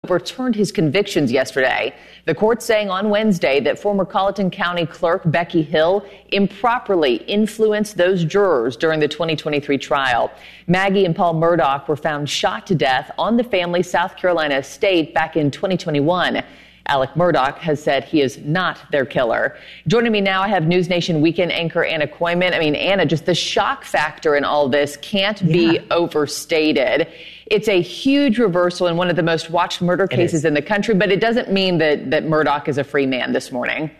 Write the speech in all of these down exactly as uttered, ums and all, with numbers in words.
overturned his convictions yesterday. The court saying on Wednesday that former Colleton County Clerk Becky Hill improperly influenced those jurors during the twenty twenty-three trial. Maggie and Paul Murdaugh were found shot to death on the family's South Carolina estate back in twenty twenty-one. Alec Murdaugh has said he is not their killer. Joining me now, I have News Nation weekend anchor Anna Koyman. I mean, Anna, just the shock factor in all this can't yeah. be overstated. It's a huge reversal in one of the most watched murder cases in the country, but it doesn't mean that, that Murdaugh is a free man this morning.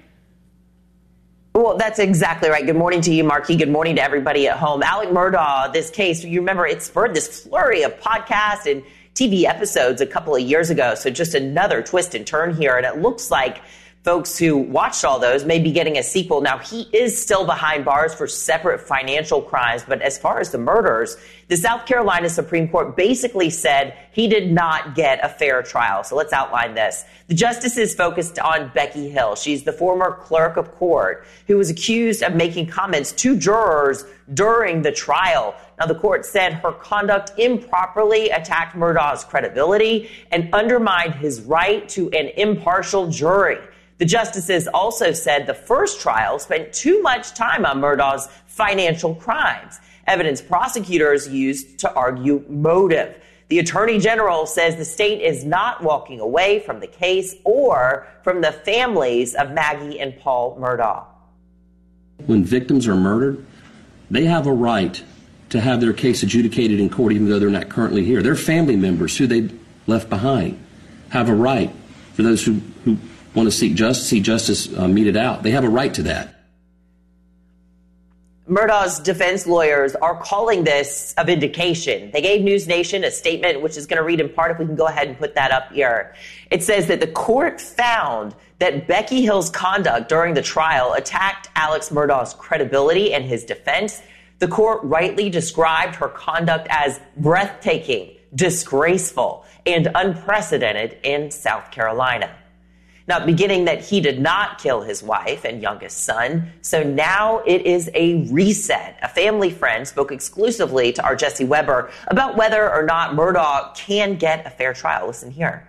Well, that's exactly right. Good morning to you, Marquis. Good morning to everybody at home. Alec Murdaugh, this case, you remember it spurred this flurry of podcasts and T V episodes a couple of years ago. So just another twist and turn here. And it looks like folks who watched all those may be getting a sequel. Now, he is still behind bars for separate financial crimes. But as far as the murders, the South Carolina Supreme Court basically said he did not get a fair trial. So let's outline this. The justices focused on Becky Hill. She's the former clerk of court who was accused of making comments to jurors during the trial. Now, the court said her conduct improperly attacked Murdaugh's credibility and undermined his right to an impartial jury. The justices also said the first trial spent too much time on Murdaugh's financial crimes, evidence prosecutors used to argue motive. The Attorney General says the state is not walking away from the case or from the families of Maggie and Paul Murdaugh. When victims are murdered, they have a right to have their case adjudicated in court, even though they're not currently here. Their family members who they left behind have a right. For those who, who want to seek justice, see justice uh, meted out, they have a right to that. Murdaugh's defense lawyers are calling this a vindication. They gave News Nation a statement, which is going to read in part, if we can go ahead and put that up here. It says that the court found that Becky Hill's conduct during the trial attacked Alex Murdaugh's credibility and his defense. The court rightly described her conduct as breathtaking, disgraceful, and unprecedented in South Carolina. Now, beginning that he did not kill his wife and youngest son, so now it is a reset. A family friend spoke exclusively to our Jesse Weber about whether or not Murdaugh can get a fair trial. Listen here.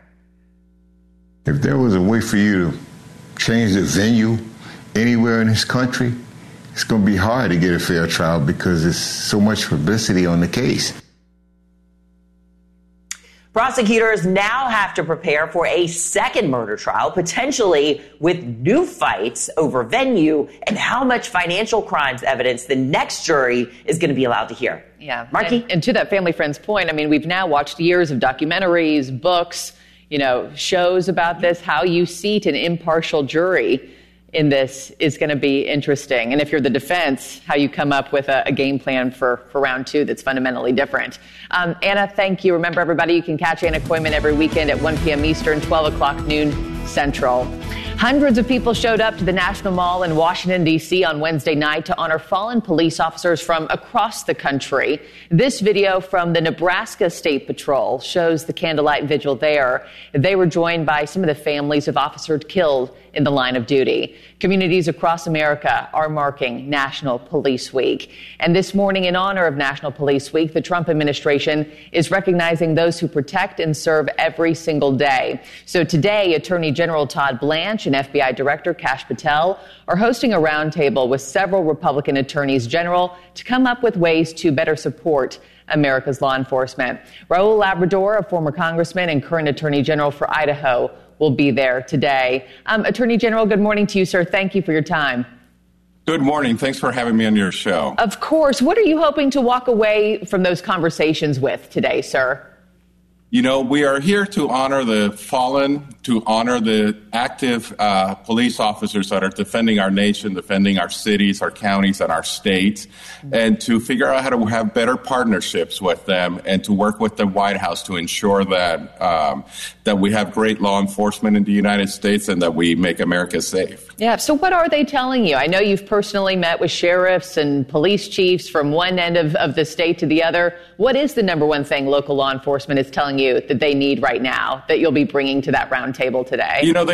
If there was a way for you to change the venue anywhere in this country, it's going to be hard to get a fair trial because there's so much publicity on the case. Prosecutors now have to prepare for a second murder trial, potentially with new fights over venue and how much financial crimes evidence the next jury is going to be allowed to hear. Yeah. Marky? And, and to that family friend's point, I mean, we've now watched years of documentaries, books, you know, shows about this. How you seat an impartial jury in this is going to be interesting. And if you're the defense, how you come up with a, a game plan for, for round two that's fundamentally different. Um, Anna, thank you. Remember, everybody, you can catch Anna Koyman every weekend at one p.m. Eastern, twelve o'clock noon Central. Hundreds of people showed up to the National Mall in Washington, D C on Wednesday night to honor fallen police officers from across the country. This video from the Nebraska State Patrol shows the candlelight vigil there. They were joined by some of the families of officers killed in the line of duty. Communities across America are marking National Police Week. And this morning, in honor of National Police Week, the Trump administration is recognizing those who protect and serve every single day. So today, Attorney General Todd Blanche and F B I Director Kash Patel are hosting a roundtable with several Republican attorneys general to come up with ways to better support America's law enforcement. Raul Labrador, a former congressman and current attorney general for Idaho, will be there today. Um, Attorney General, good morning to you, sir. Thank you for your time. Good morning. Thanks for having me on your show. Of course. What are you hoping to walk away from those conversations with today, sir? You know, we are here to honor the fallen, to honor the active uh, police officers that are defending our nation, defending our cities, our counties, and our states, and to figure out how to have better partnerships with them and to work with the White House to ensure that um, that we have great law enforcement in the United States and that we make America safe. Yeah. So what are they telling you? I know you've personally met with sheriffs and police chiefs from one end of, of the state to the other. What is the number one thing local law enforcement is telling you that they need right now that you'll be bringing to that round table today? You know, they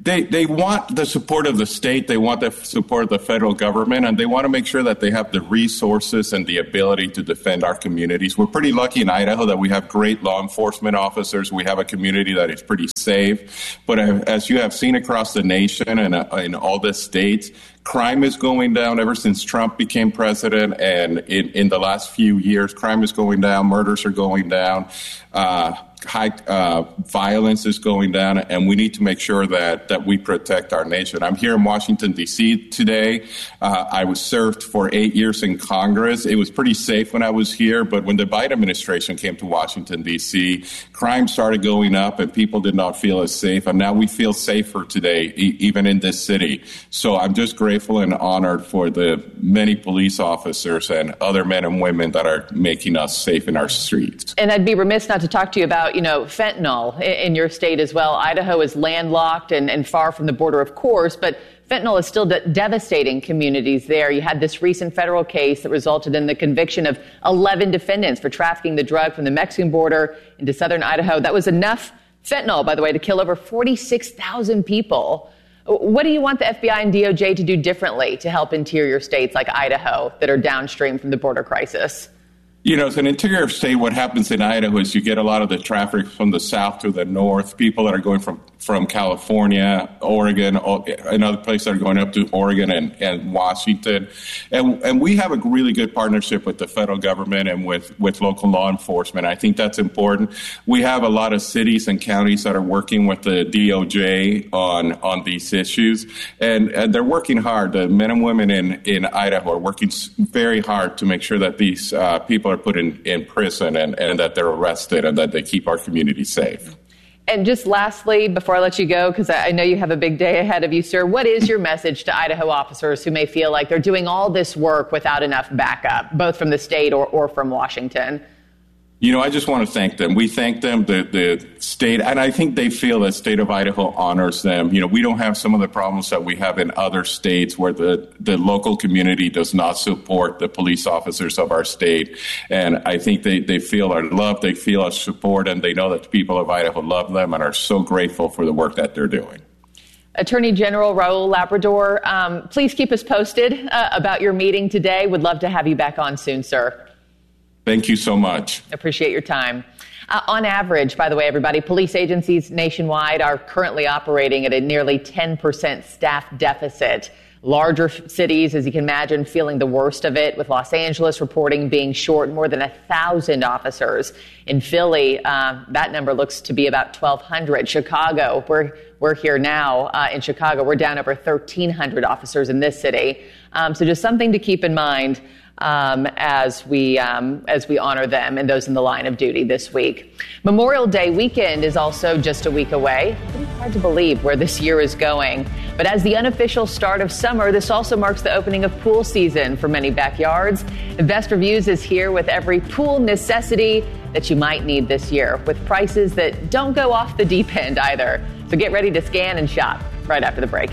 they they want the support of the state, they want the support of the federal government, and they want to make sure that they have the resources and the ability to defend our communities. We're pretty lucky in Idaho that we have great law enforcement officers. We have a community that is pretty safe. But as you have seen across the nation and in all the states, crime is going down ever since Trump became president, and in, in the last few years, crime is going down, murders are going down, uh, high uh, violence is going down, and we need to make sure that, that we protect our nation. I'm here in Washington, D C today. Uh, I was served for eight years in Congress. It was pretty safe when I was here, but when the Biden administration came to Washington, D C, crime started going up and people did not feel as safe, and now we feel safer today, e- even in this city. So I'm just grateful and honored for the many police officers and other men and women that are making us safe in our streets. And I'd be remiss not to talk to you about, you know, fentanyl in your state as well. Idaho is landlocked and, and far from the border, of course, but fentanyl is still de- devastating communities there. You had this recent federal case that resulted in the conviction of eleven defendants for trafficking the drug from the Mexican border into southern Idaho. That was enough fentanyl, by the way, to kill over forty-six thousand people. What do you want the F B I and D O J to do differently to help interior states like Idaho that are downstream from the border crisis? You know, as an interior state, what happens in Idaho is you get a lot of the traffic from the south to the north, people that are going from, from California, Oregon, and other places that are going up to Oregon and, and Washington. And, and we have a really good partnership with the federal government and with, with local law enforcement. I think that's important. We have a lot of cities and counties that are working with the D O J on, on these issues, and, and they're working hard. The men and women in, in Idaho are working very hard to make sure that these uh, people are put in, in prison and, and that they're arrested and that they keep our community safe. And just lastly, before I let you go, because I know you have a big day ahead of you, sir, what is your message to Idaho officers who may feel like they're doing all this work without enough backup, both from the state or, or from Washington? You know, I just want to thank them. We thank them, the, the state, and I think they feel that state of Idaho honors them. You know, we don't have some of the problems that we have in other states where the, the local community does not support the police officers of our state. And I think they, they feel our love, they feel our support, and they know that the people of Idaho love them and are so grateful for the work that they're doing. Attorney General Raul Labrador, um, please keep us posted uh, about your meeting today. Would love to have you back on soon, sir. Thank you so much. Appreciate your time. Uh, on average, by the way, everybody, police agencies nationwide are currently operating at a nearly ten percent staff deficit. Larger cities, as you can imagine, feeling the worst of it, with Los Angeles reporting being short more than one thousand officers. In Philly, uh, that number looks to be about twelve hundred. Chicago, we're, we're here now uh, in Chicago. We're down over thirteen hundred officers in this city. Um, so just something to keep in mind Um, as we um, as we honor them and those in the line of duty this week. Memorial Day weekend is also just a week away. Pretty hard to believe where this year is going. But as the unofficial start of summer, this also marks the opening of pool season for many backyards. Best Reviews is here with every pool necessity that you might need this year, with prices that don't go off the deep end either. So get ready to scan and shop right after the break.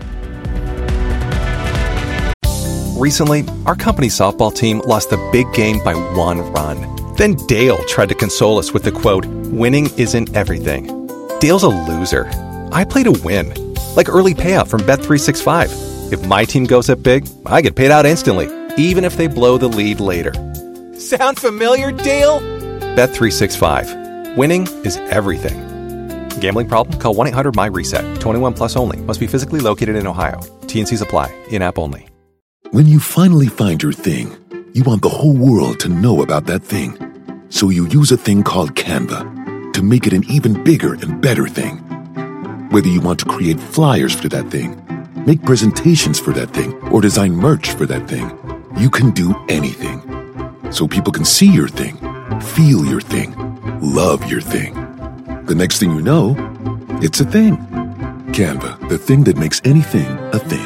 Recently, our company's softball team lost the big game by one run. Then Dale tried to console us with the quote, "Winning isn't everything." Dale's a loser. I play to win. Like early payout from Bet three sixty-five. If my team goes up big, I get paid out instantly, even if they blow the lead later. Sound familiar, Dale? Bet three sixty-five. Winning is everything. Gambling problem? Call one eight hundred M Y reset. twenty-one plus only. Must be physically located in Ohio. T and Cs apply. In-app only. When you finally find your thing, you want the whole world to know about that thing. So you use a thing called Canva to make it an even bigger and better thing. Whether you want to create flyers for that thing, make presentations for that thing, or design merch for that thing, you can do anything. So people can see your thing, feel your thing, love your thing. The next thing you know, it's a thing. Canva, the thing that makes anything a thing.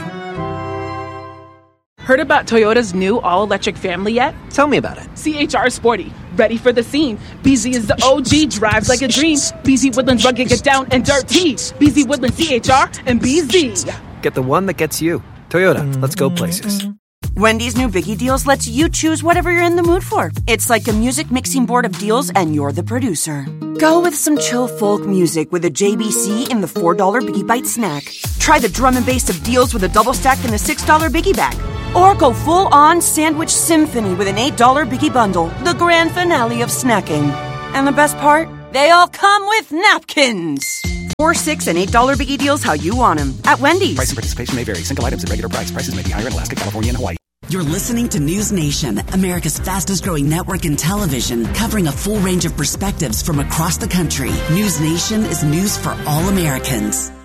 Heard about Toyota's new all-electric family yet? Tell me about it. C H R Sporty. Ready for the scene. B Z is the O G, drives like a dream. B Z Woodlands rugged, get down and dirty. B Z Woodlands C H R and B Z. Get the one that gets you. Toyota, let's go places. Wendy's new Biggie Deals lets you choose whatever you're in the mood for. It's like a music mixing board of deals, and you're the producer. Go with some chill folk music with a J B C in the four dollar Biggie Bite snack. Try the drum and bass of deals with a double stack in the six dollar Biggie Bag. Or go full-on sandwich symphony with an eight dollar Biggie Bundle, the grand finale of snacking. And the best part? They all come with napkins. Four, six, and eight dollar Biggie Deals how you want them at Wendy's. Price and participation may vary. Single items at regular price. Prices may be higher in Alaska, California, and Hawaii. You're listening to News Nation, America's fastest growing network in television, covering a full range of perspectives from across the country. News Nation is news for all Americans.